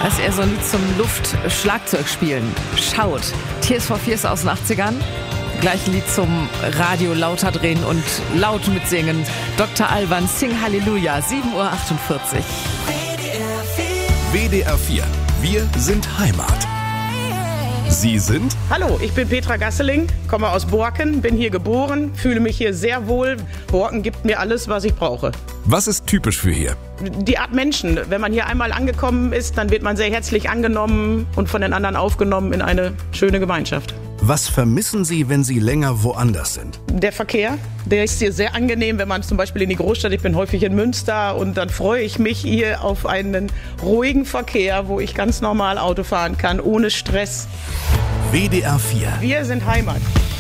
Das ist eher so ein Lied zum Luft-Schlagzeugspielen. Schaut. TSV 4 ist aus den 80ern. Gleich Lied zum Radio lauter drehen und laut mitsingen. Dr. Alban, Sing Halleluja, 7:48 Uhr. WDR 4. Wir sind Heimat. Sie sind? Hallo, ich bin Petra Gasseling, komme aus Borken, bin hier geboren, fühle mich hier sehr wohl. Borken gibt mir alles, was ich brauche. Was ist typisch für hier? Die Art Menschen. Wenn man hier einmal angekommen ist, dann wird man sehr herzlich angenommen und von den anderen aufgenommen in eine schöne Gemeinschaft. Was vermissen Sie, wenn Sie länger woanders sind? Der Verkehr, der ist hier sehr angenehm, wenn man zum Beispiel in die Großstadt, ich bin häufig in Münster und dann freue ich mich hier auf einen ruhigen Verkehr, wo ich ganz normal Auto fahren kann, ohne Stress. WDR 4. Wir sind Heimat.